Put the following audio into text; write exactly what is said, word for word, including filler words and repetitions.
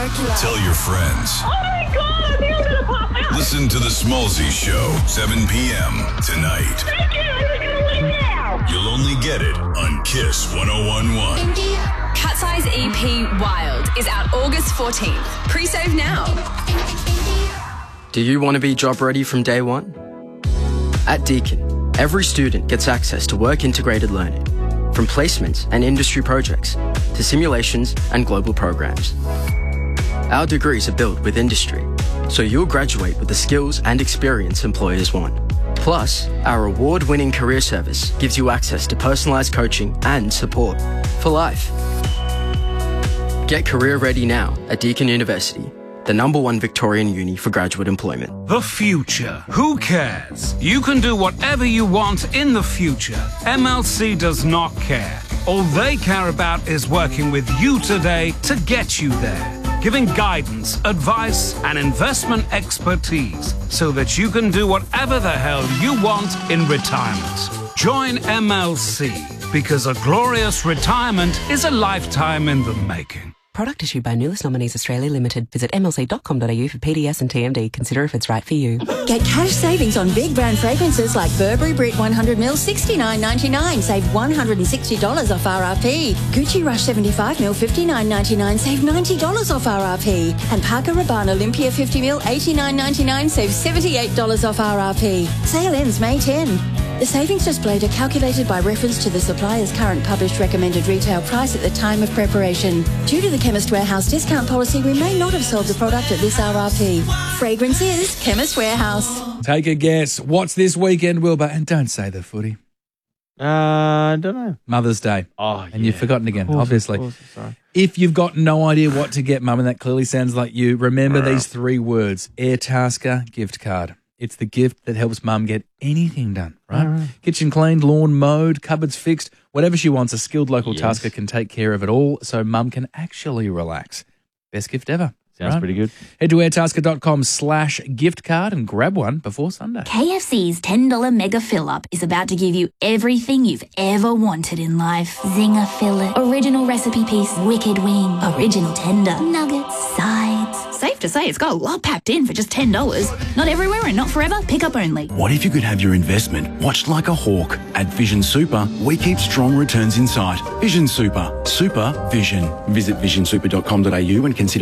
Circular. Tell your friends. Oh my God, I think I'm going to pop out. Listen to The Smallzy Show, seven p.m. tonight. Thank you, I'm going to leave now. You'll only get it on Kiss one oh one point one. Cut Size E P Wild is out August fourteenth. Pre-save now. Do you want to be job ready from day one? At Deakin, every student gets access to work-integrated learning, from placements and industry projects to simulations and global programs. Our degrees are built with industry, so you'll graduate with the skills and experience employers want. Plus, our award-winning career service gives you access to personalised coaching and support for life. Get career ready now at Deakin University, the number one Victorian uni for graduate employment. The future. Who cares? You can do whatever you want in the future. M L C does not care. All they care about is working with you today to get you there, giving guidance, advice, and investment expertise so that you can do whatever the hell you want in retirement. Join M L C, because a glorious retirement is a lifetime in the making. Product issued by Nulis Nominees Australia Limited. Visit m l c dot com dot a u for P D S and T M D. Consider if it's right for you. Get cash savings on big brand fragrances like Burberry Brit one hundred milliliters, sixty-nine ninety-nine. Save one hundred sixty dollars off R R P. Gucci Rush seventy-five milliliters, fifty-nine ninety-nine. Save ninety dollars off R R P. And Parker Rabanne Olympia fifty milliliters, eighty-nine ninety-nine. Save seventy-eight dollars off R R P. Sale ends May tenth. The savings displayed are calculated by reference to the supplier's current published recommended retail price at the time of preparation. Due to the Chemist Warehouse discount policy, we may not have sold the product at this R R P. Fragrance is Chemist Warehouse. Take a guess. What's this weekend, Wilbur? And don't say the footy. Uh, I don't know. Mother's Day. Oh, And yeah. you've forgotten again, Of course, obviously. of course, sorry. If you've got no idea what to get, Mum, and that clearly sounds like you, remember these three words. Airtasker gift card. It's the gift that helps Mum get anything done, right? Right. Kitchen cleaned, lawn mowed, cupboards fixed, whatever she wants, a skilled local Yes. tasker can take care of it all so Mum can actually relax. Best gift ever. Sounds right? pretty good. Head to airtasker.com slash gift card and grab one before Sunday. K F C's ten dollars Mega Fill-Up is about to give you everything you've ever wanted in life. Zinger fillet, original recipe piece, wicked wing, original tender, nuggets, sides. Safe to say it's got a lot packed in for just ten dollars. Not everywhere and not forever, pick up only. What if you could have your investment watched like a hawk? At Vision Super, we keep strong returns in sight. Vision Super. Super Vision. Visit vision super dot com dot a u and consider